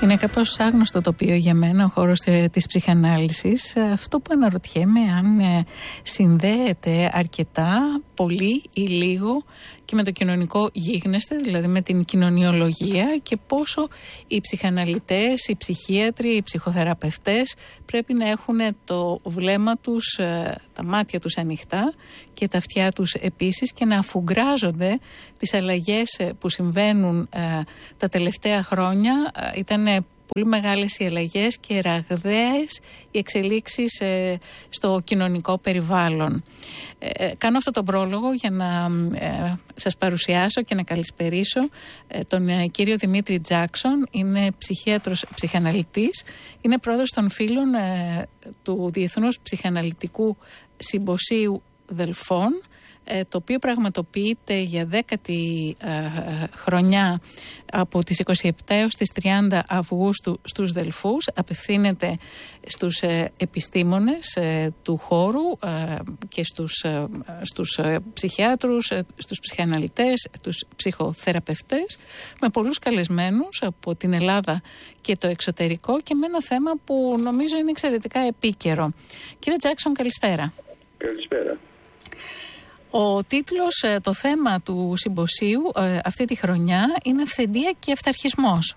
Είναι κάπως άγνωστο τοπίο για μένα ο χώρος της ψυχανάλυσης. Αυτό που αναρωτιέμαι αν συνδέεται αρκετά, πολύ ή λίγο και με το κοινωνικό γίγνεσθε, δηλαδή με την κοινωνιολογία, και πόσο οι ψυχαναλυτές, οι ψυχίατροι, οι ψυχοθεραπευτές πρέπει να έχουν το βλέμμα τους, τα μάτια τους ανοιχτά και τα αυτιά τους επίσης, και να αφουγκράζονται τις αλλαγές που συμβαίνουν τα τελευταία χρόνια. Ήταν πολύ μεγάλες οι αλλαγές και ραγδαίες οι εξελίξεις στο κοινωνικό περιβάλλον. Κάνω αυτό τον πρόλογο για να σας παρουσιάσω και να καλησπερίσω τον κύριο Δημήτρη Τζάκσον. Είναι ψυχίατρος ψυχαναλυτής, είναι πρόεδρος των φίλων του Διεθνούς Ψυχαναλυτικού Συμποσίου Δελφών, το οποίο πραγματοποιείται για 10η χρονιά από τις 27 έως τις 30 Αυγούστου στους Δελφούς. Απευθύνεται στους επιστήμονες του χώρου και στους ψυχιάτρους, στους ψυχαναλυτές, τους ψυχοθεραπευτές, με πολλούς καλεσμένους από την Ελλάδα και το εξωτερικό, και με ένα θέμα που νομίζω είναι εξαιρετικά επίκαιρο. Κύριε Τζάκσον, καλησπέρα. Καλησπέρα. Ο τίτλος, το θέμα του συμποσίου αυτή τη χρονιά είναι «Αυθεντία και αυθαρχισμός».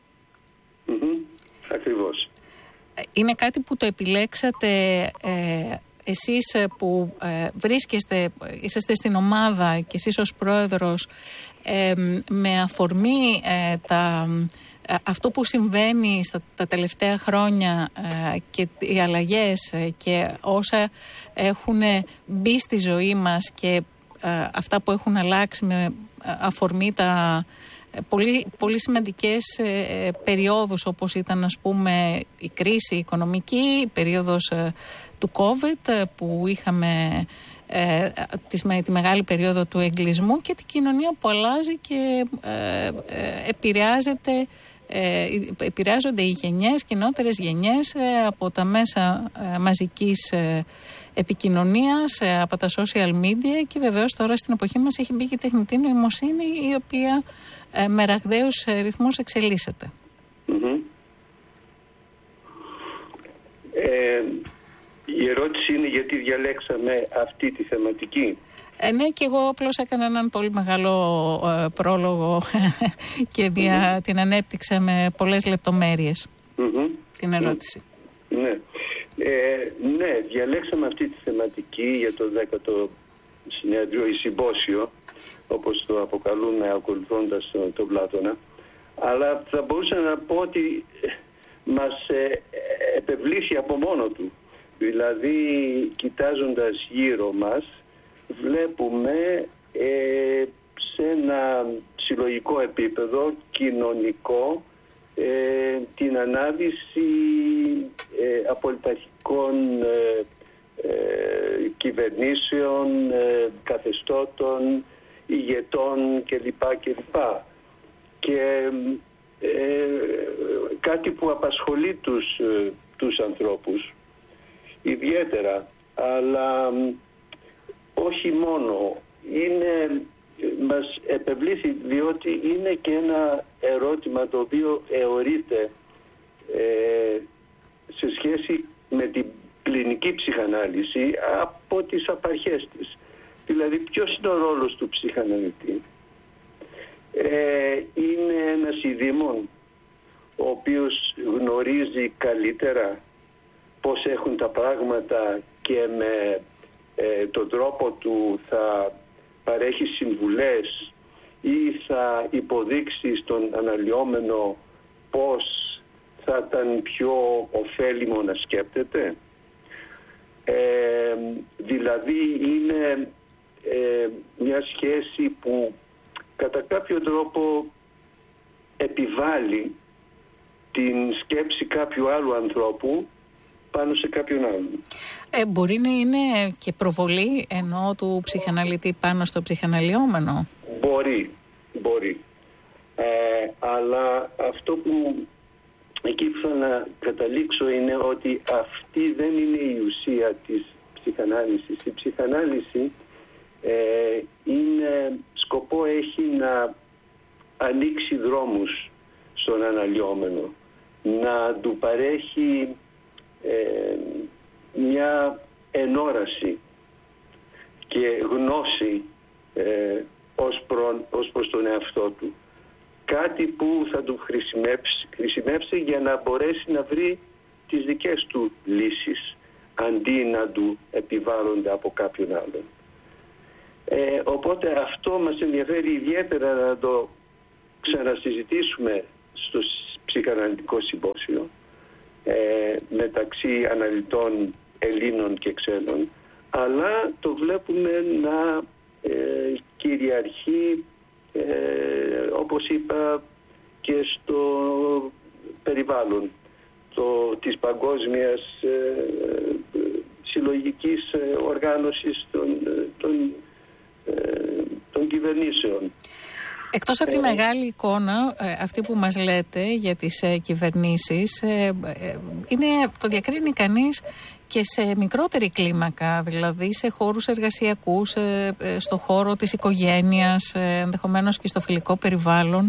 Ακριβώς. Είναι κάτι που το επιλέξατε εσείς που είσαστε στην ομάδα και εσείς ως πρόεδρος, με αφορμή αυτό που συμβαίνει τα τελευταία χρόνια και οι αλλαγές και όσα έχουν μπει στη ζωή μας και αυτά που έχουν αλλάξει με αφορμή τα πολύ σημαντικές περιόδους, όπως ήταν, ας πούμε, η κρίση οικονομική, η περίοδος του COVID που είχαμε, τη μεγάλη περίοδο του εγκλισμού, και την κοινωνία που αλλάζει και επηρεάζονται οι γενιές και νεότερες γενιές από τα μέσα μαζικής επικοινωνίας, από τα social media, και βεβαίως τώρα στην εποχή μας έχει μπει και η τεχνητή νοημοσύνη, η οποία με ραγδαίους ρυθμούς εξελίσσεται. Η ερώτηση είναι γιατί διαλέξαμε αυτή τη θεματική. Ναι, και εγώ απλώς έκανα έναν πολύ μεγάλο πρόλογο και την ανέπτυξα με πολλές λεπτομέρειες την ερώτηση. Ναι, διαλέξαμε αυτή τη θεματική για το 10ο συνέδριο, ή συμπόσιο, όπως το αποκαλούμε ακολουθώντας τον Πλάτωνα. Αλλά θα μπορούσα να πω ότι μας επευλήθη από μόνο του. Δηλαδή, κοιτάζοντας γύρω μας, βλέπουμε σε ένα συλλογικό επίπεδο, κοινωνικό, την ανάδυση απολυταρχικών κυβερνήσεων, καθεστώτων, ηγετών κλπ. Και κάτι που απασχολεί τους ανθρώπους ιδιαίτερα, αλλά όχι μόνο, μας επευλήθη διότι είναι και ένα ερώτημα το οποίο αιωρείται σε σχέση με την κλινική ψυχανάλυση από τις απαρχές της. Δηλαδή, ποιος είναι ο ρόλος του ψυχαναλυτή? Είναι ένας ειδήμων ο οποίος γνωρίζει καλύτερα πώς έχουν τα πράγματα και με τον τρόπο του θα παρέχει συμβουλές ή θα υποδείξει στον αναλυόμενο πώς θα ήταν πιο ωφέλιμο να σκέπτεται. Δηλαδή είναι μια σχέση που κατά κάποιο τρόπο επιβάλλει την σκέψη κάποιου άλλου ανθρώπου πάνω σε κάποιον άλλον. Μπορεί να είναι και προβολή του ψυχαναλυτή πάνω στο ψυχαναλυόμενο. Μπορεί. Αλλά αυτό που εκεί που θα να καταλήξω είναι ότι αυτή δεν είναι η ουσία της ψυχανάλυσης. Η ψυχανάλυση σκοπό έχει να ανοίξει δρόμους στον αναλυόμενο. να του παρέχει μια ενόραση και γνώση ως προς τον εαυτό του. Κάτι που θα του χρησιμεύσει για να μπορέσει να βρει τις δικές του λύσεις, αντί να του επιβάλλονται από κάποιον άλλον. Οπότε αυτό μας ενδιαφέρει ιδιαίτερα να το ξανασυζητήσουμε στο ψυχαναλυτικό συμπόσιο μεταξύ αναλυτών Ελλήνων και ξένων, αλλά το βλέπουμε να κυριαρχεί, όπως είπα, και στο περιβάλλον της παγκόσμιας συλλογικής οργάνωσης των κυβερνήσεων. Εκτός από τη μεγάλη εικόνα, αυτή που μας λέτε για τις κυβερνήσεις, το διακρίνει κανείς και σε μικρότερη κλίμακα, δηλαδή σε χώρους εργασιακούς, στο χώρο της οικογένειας, ενδεχομένως και στο φιλικό περιβάλλον.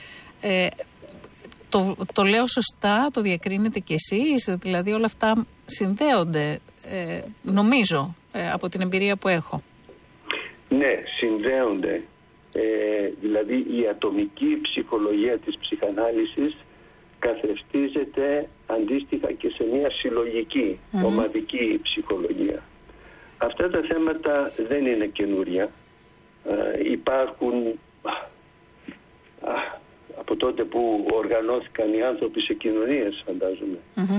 Το λέω σωστά, το διακρίνετε κι εσείς, δηλαδή όλα αυτά συνδέονται, νομίζω, από την εμπειρία που έχω. Ναι, συνδέονται. Δηλαδή η ατομική ψυχολογία της ψυχανάλυσης καθρεφτίζεται αντίστοιχα και σε μια συλλογική, ομαδική ψυχολογία. Αυτά τα θέματα δεν είναι καινούρια. Υπάρχουν από τότε που οργανώθηκαν οι άνθρωποι σε κοινωνίες, φαντάζομαι.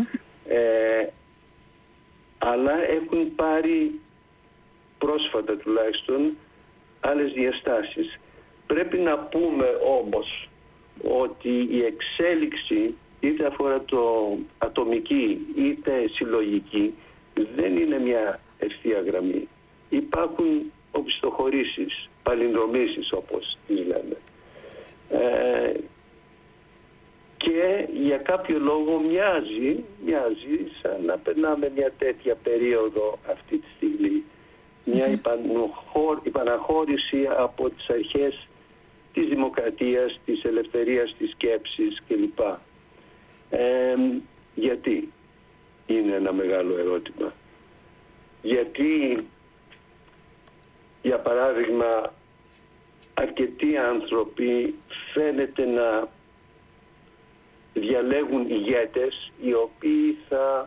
Αλλά έχουν πάρει πρόσφατα τουλάχιστον άλλες διαστάσεις. Πρέπει να πούμε όμως ότι η εξέλιξη, είτε αφορά το ατομική είτε συλλογική, δεν είναι μια ευθεία γραμμή. Υπάρχουν οπισθοχωρήσεις, παλινδρομήσεις όπως τις λέμε. Και για κάποιο λόγο μοιάζει σαν να περνάμε μια τέτοια περίοδο αυτή τη στιγμή. Μια υπαναχώρηση από τις αρχές της δημοκρατίας, της ελευθερίας της σκέψης κλπ. Γιατί είναι ένα μεγάλο ερώτημα. Γιατί, για παράδειγμα, αρκετοί άνθρωποι φαίνεται να διαλέγουν ηγέτες οι οποίοι θα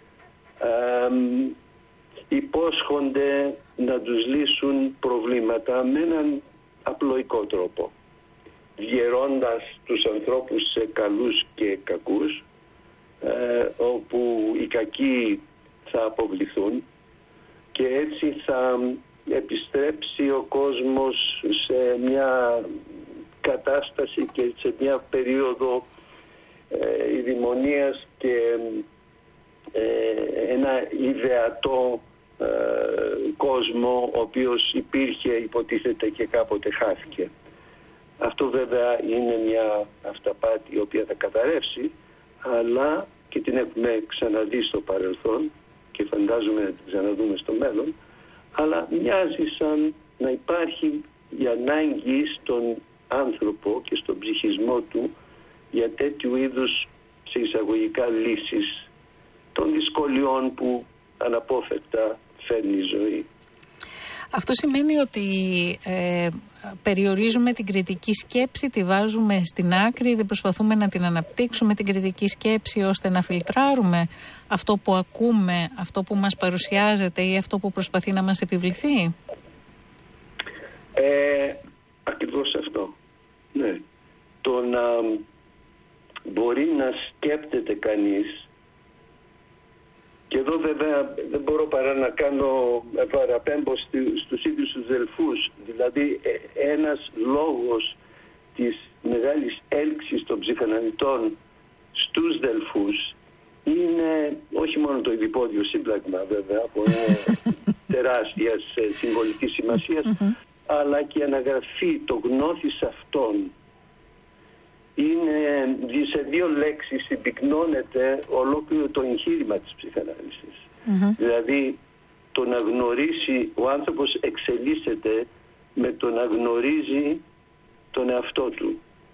υπόσχονται να τους λύσουν προβλήματα με έναν απλοϊκό τρόπο, διαιρώντας τους ανθρώπους σε καλούς και κακούς, όπου οι κακοί θα αποβληθούν και έτσι θα επιστρέψει ο κόσμος σε μια κατάσταση και σε μια περίοδο ειδημονίας και ένα ιδεατό κόσμο ο οποίος υπήρχε, υποτίθεται, και κάποτε χάθηκε. Αυτό βέβαια είναι μια αυταπάτη η οποία θα καταρρεύσει, αλλά και την έχουμε ξαναδεί στο παρελθόν και φαντάζομαι να την ξαναδούμε στο μέλλον, αλλά μοιάζει σαν να υπάρχει η ανάγκη στον άνθρωπο και στον ψυχισμό του για τέτοιου είδους, σε εισαγωγικά, λύσεις των δυσκολιών που αναπόφευκτα φέρνει η ζωή. Αυτό σημαίνει ότι περιορίζουμε την κριτική σκέψη, τη βάζουμε στην άκρη, δεν προσπαθούμε να την αναπτύξουμε την κριτική σκέψη ώστε να φιλτράρουμε αυτό που ακούμε, αυτό που μας παρουσιάζεται ή αυτό που προσπαθεί να μας επιβληθεί. Ακριβώς αυτό. Ναι. Το να μπορεί να σκέπτεται κανείς, και εδώ βέβαια δεν μπορώ παρά να κάνω παραπέμπω στους ίδιους τους Δελφούς. Δηλαδή ένας λόγος της μεγάλης έλξης των ψυχαναλυτών στους Δελφούς είναι όχι μόνο το ειδιπόδιο σύμπλαγμα βέβαια που είναι τεράστιας συμβολικής σημασίας, αλλά και η αναγραφή, το γνώθις αυτών. Είναι σε δύο λέξεις συμπυκνώνεται ολόκληρο το εγχείρημα της ψυχανάλυσης. Δηλαδή το να γνωρίσει, ο άνθρωπος εξελίσσεται με το να γνωρίζει τον εαυτό του.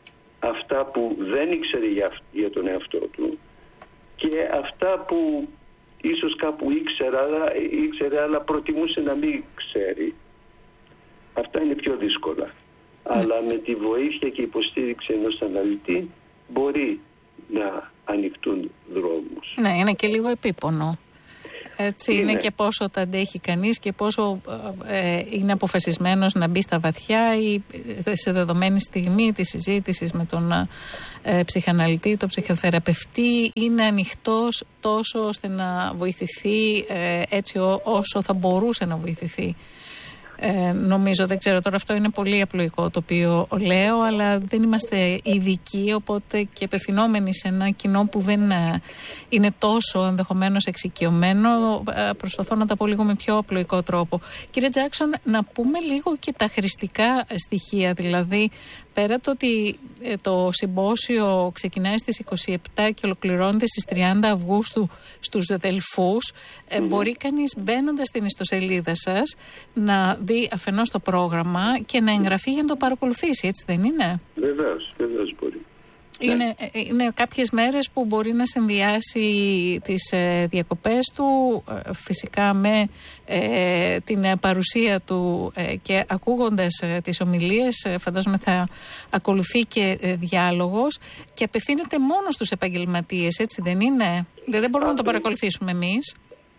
αυτά που δεν ήξερε για τον εαυτό του και αυτά που ίσως κάπου ήξερε αλλά προτιμούσε να μην ξέρει. Αυτά είναι πιο δύσκολα. Αλλά με τη βοήθεια και υποστήριξη ενός αναλυτή μπορεί να ανοιχτούν δρόμους. Ναι, είναι και λίγο επίπονο. Έτσι είναι και πόσο τα αντέχει κανείς και πόσο είναι αποφασισμένος να μπει στα βαθιά ή σε δεδομένη στιγμή της συζήτησης με τον ψυχαναλυτή, τον ψυχοθεραπευτή, είναι ανοιχτός τόσο ώστε να βοηθηθεί έτσι όσο θα μπορούσε να βοηθηθεί. Νομίζω, δεν ξέρω τώρα, αυτό είναι πολύ απλοϊκό το οποίο λέω, αλλά δεν είμαστε ειδικοί, οπότε και απευθυνόμενοι σε ένα κοινό που δεν είναι τόσο ενδεχομένως εξοικειωμένο, προσπαθώ να τα πω λίγο με πιο απλοϊκό τρόπο. Κύριε Τζάκσον, να πούμε λίγο και τα χρηστικά στοιχεία, δηλαδή πέρα το ότι το συμπόσιο ξεκινάει στις 27 και ολοκληρώνεται στις 30 Αυγούστου στους Δελφούς, μπορεί κανείς μπαίνοντας στην ιστοσελίδα σας να δει αφενός το πρόγραμμα και να εγγραφεί για να το παρακολουθήσει, έτσι δεν είναι? Βεβαίως μπορεί. Είναι κάποιες μέρες που μπορεί να συνδυάσει τις διακοπές του φυσικά με την παρουσία του και ακούγοντας τις ομιλίες, φαντάζομαι θα ακολουθεί και διάλογος και απευθύνεται μόνο στους επαγγελματίες, έτσι δεν είναι? Δεν μπορούμε να το παρακολουθήσουμε εμείς.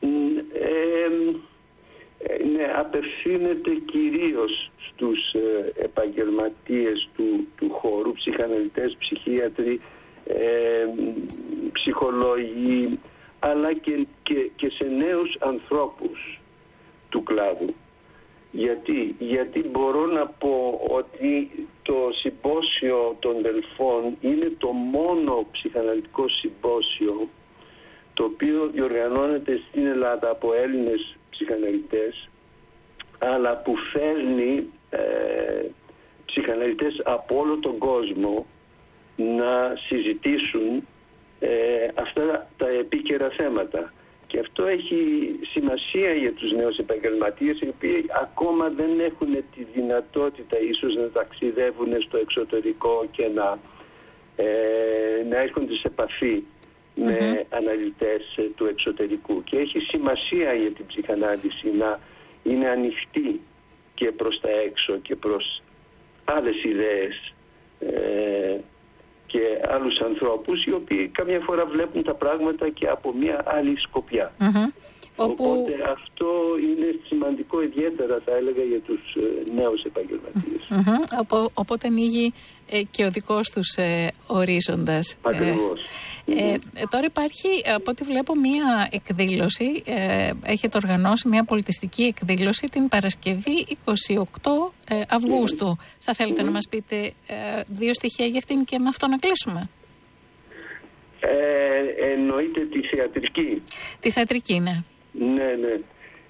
Ναι, απευθύνεται κυρίως στους επαγγελματίες του χώρου, ψυχαναλυτές, ψυχίατροι, ψυχολόγοι, αλλά και σε νέους ανθρώπους του κλάδου. Γιατί μπορώ να πω ότι το συμπόσιο των Δελφών είναι το μόνο ψυχαναλυτικό συμπόσιο το οποίο διοργανώνεται στην Ελλάδα από Έλληνες ψυχαναλυτές, αλλά που φέρνει ψυχαναλυτές από όλο τον κόσμο να συζητήσουν αυτά τα επίκαιρα θέματα. Και αυτό έχει σημασία για τους νέους επαγγελματίες, οι οποίοι ακόμα δεν έχουν τη δυνατότητα ίσως να ταξιδεύουν στο εξωτερικό και να έρχονται σε επαφή με αναλυτές του εξωτερικού. Και έχει σημασία για την ψυχανάλυση να είναι ανοιχτή και προς τα έξω και προς άλλες ιδέες και άλλους ανθρώπους, οι οποίοι καμιά φορά βλέπουν τα πράγματα και από μια άλλη σκοπιά. Οπότε αυτό είναι σημαντικό, ιδιαίτερα θα έλεγα, για τους νέους επαγγελματίες. Οπότε ανοίγει και ο δικός τους ορίζοντας. Ακριβώς. Τώρα υπάρχει, από ό,τι βλέπω, μία εκδήλωση, έχετε οργανώσει μία πολιτιστική εκδήλωση την Παρασκευή 28 Αυγούστου. Θα θέλετε να μας πείτε δύο στοιχεία για αυτήν και με αυτό να κλείσουμε? Εννοείται τη θεατρική. Τη θεατρική, ναι. Ναι.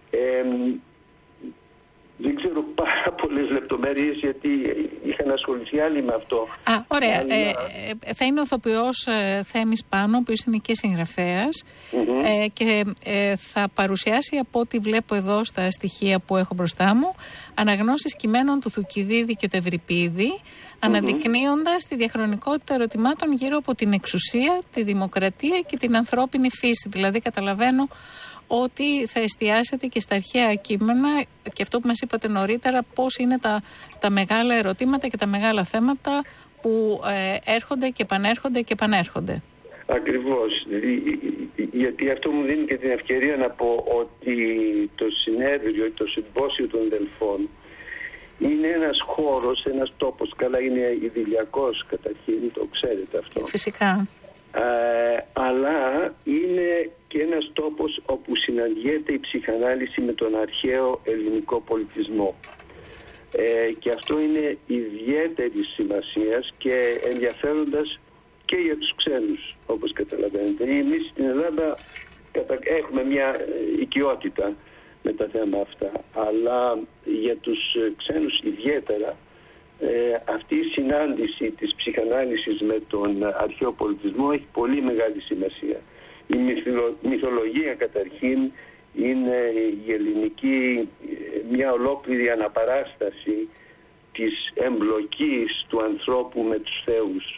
Δεν ξέρω πάρα πολλές λεπτομέρειες, γιατί είχαν ασχοληθεί άλλοι με αυτό. Ωραία. Θα είναι ο ηθοποιός Θέμης Πάνο, ο οποίος είναι και συγγραφέας, και θα παρουσιάσει, από ό,τι βλέπω εδώ στα στοιχεία που έχω μπροστά μου, αναγνώσεις κειμένων του Θουκυδίδη και του Ευρυπίδη, αναδεικνύοντας τη διαχρονικότητα ερωτημάτων γύρω από την εξουσία, τη δημοκρατία και την ανθρώπινη φύση. Δηλαδή καταλαβαίνω ότι θα εστιάσετε και στα αρχαία κείμενα και αυτό που μας είπατε νωρίτερα, πώς είναι τα μεγάλα ερωτήματα και τα μεγάλα θέματα που έρχονται και επανέρχονται. Ακριβώς. Γιατί αυτό μου δίνει και την ευκαιρία να πω ότι το συνέδριο, το συμπόσιο των Δελφών είναι ένας χώρος, ένας τόπος, καλά είναι ιδηλιακός καταρχήν, το ξέρετε αυτό. Φυσικά. Αλλά είναι και ένας τόπος όπου συναντιέται η ψυχανάλυση με τον αρχαίο ελληνικό πολιτισμό. Και αυτό είναι ιδιαίτερη σημασίας και ενδιαφέροντας και για τους ξένους, όπως καταλαβαίνετε. Εμείς στην Ελλάδα έχουμε μια οικειότητα με τα θέματα αυτά, αλλά για τους ξένους ιδιαίτερα αυτή η συνάντηση της ψυχανάλυσης με τον αρχαίο πολιτισμό έχει πολύ μεγάλη σημασία. Η μυθολογία καταρχήν είναι η ελληνική μια ολόκληρη αναπαράσταση της εμπλοκής του ανθρώπου με τους θεούς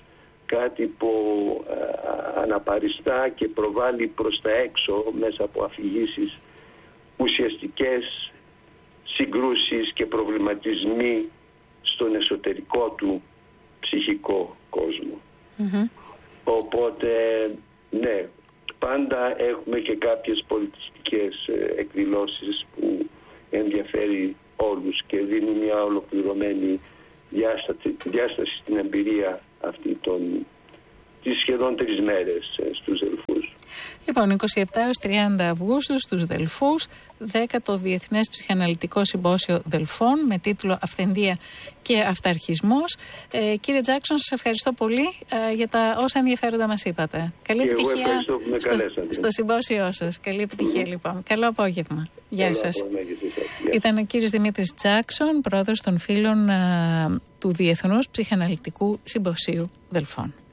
κάτι που αναπαριστά και προβάλλει προς τα έξω μέσα από αφηγήσεις ουσιαστικές συγκρούσεις και προβληματισμοί στον εσωτερικό του ψυχικό κόσμο. Οπότε ναι, πάντα έχουμε και κάποιες πολιτιστικές εκδηλώσεις που ενδιαφέρει όλους και δίνουν μια ολοκληρωμένη διάσταση στην εμπειρία αυτή τις σχεδόν 3 μέρες στους Δελφούς. Λοιπόν, 27 έως 30 Αυγούστου στους Δελφούς, 10ο Διεθνές Ψυχαναλυτικό Συμπόσιο Δελφών με τίτλο «Αυθεντία και Αυταρχισμός». Κύριε Τζάκσον, σας ευχαριστώ πολύ για τα όσα ενδιαφέροντα μας είπατε. Καλή επιτυχία στο συμπόσιό σας. Καλή επιτυχία λοιπόν. Καλό απόγευμα. Γεια σας. Ήταν ο κύριος Δημήτρης Τζάκσον, πρόεδρος των Φίλων του Διεθνούς Ψυχαναλυτικού Συμποσίου Δελφών.